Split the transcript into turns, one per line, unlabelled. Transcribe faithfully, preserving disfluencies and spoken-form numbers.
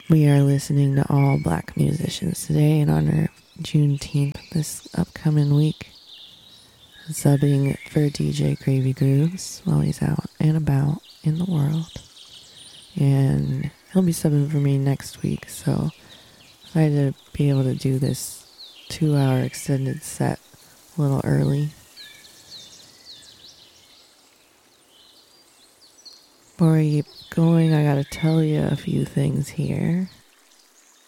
We are listening to all black musicians today in honor of Juneteenth this upcoming week. Subbing for D J Gravy Grooves while he's out and about in the world. And he'll be subbing for me next week, so I had to be able to do this two hour extended set a little early. Before I keep going, I gotta tell you a few things here.